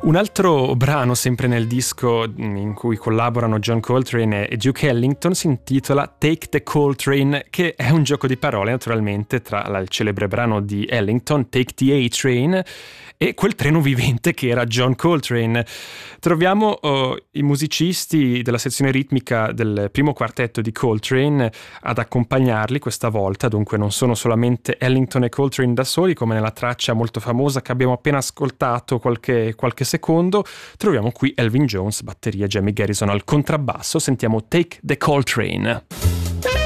Un altro brano sempre nel disco in cui collaborano John Coltrane e Duke Ellington si intitola Take the Coltrane, che è un gioco di parole naturalmente tra il celebre brano di Ellington Take the A-Train e quel treno vivente che era John Coltrane. Troviamo i musicisti della sezione ritmica del primo quartetto di Coltrane ad accompagnarli questa volta, dunque non sono solamente Ellington e Coltrane da soli come nella traccia molto famosa che abbiamo appena ascoltato qualche secondo. Troviamo qui Elvin Jones, batteria, Jamie Garrison al contrabbasso. Sentiamo Take the Coltrane.